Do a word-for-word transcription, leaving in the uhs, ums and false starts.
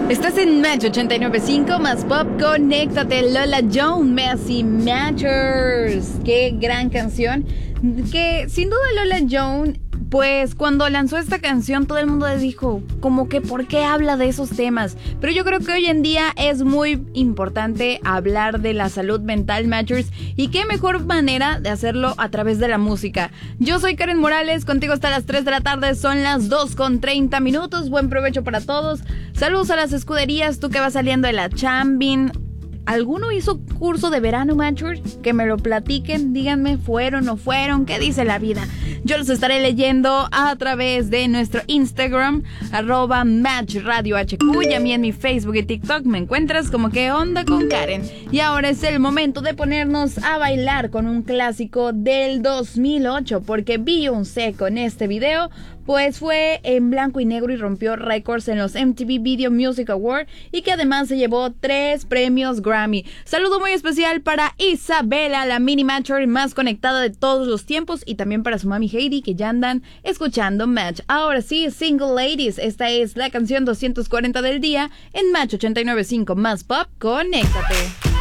Estás en Match ochenta y nueve punto cinco más pop, conéctate. Lola Jones, Messi Matchers. Qué gran canción. Que sin duda Lola Jones, pues cuando lanzó esta canción todo el mundo le dijo como que ¿por qué habla de esos temas? Pero yo creo que hoy en día es muy importante hablar de la salud mental, Matchers, y qué mejor manera de hacerlo a través de la música. Yo soy Karen Morales, contigo hasta las tres de la tarde, son las dos con treinta minutos. Buen provecho para todos. Saludos a las escuderías, tú que vas saliendo de la chambin. ¿Alguno hizo curso de verano, Matchers? Que me lo platiquen, díganme, ¿fueron o no fueron? ¿Qué dice la vida? Yo los estaré leyendo a través de nuestro Instagram, arroba Match Radio H Q, y a mí en mi Facebook y TikTok me encuentras como ¿Qué onda con Karen? Y ahora es el momento de ponernos a bailar con un clásico del dos mil ocho, porque Beyoncé con este video pues fue en blanco y negro y rompió récords en los M T V Video Music Awards, y que además se llevó tres premios Grammy. Saludo muy especial para Isabela, la mini Matcher más conectada de todos los tiempos, y también para su mami Heidi, que ya andan escuchando Match. Ahora sí, Single Ladies, esta es la canción doscientos cuarenta del día en Match ochenta y nueve punto cinco más pop, conéctate.